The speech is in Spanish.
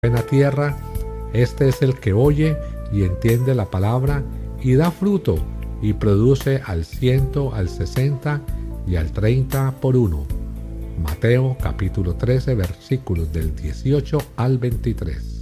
buena tierra, este es el que oye y entiende la palabra y da fruto y produce al 100, al 60 y al 30 por uno. Mateo capítulo 13 versículos del 18 al 23.